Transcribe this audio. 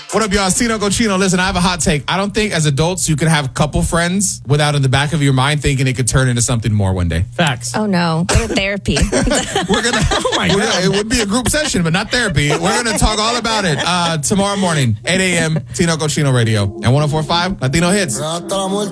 What up, y'all? It's Tino Cochino. Listen, I have a hot take. I don't think as adults you can have couple friends without in the back of your mind thinking it could turn into something more one day. Facts. Oh, no. Go to therapy. We're gonna. Oh my God. It would be a group session, but not therapy. We're gonna talk all about it tomorrow morning, 8 a.m. Tino Cochino Radio and 104.5 Latino Hits.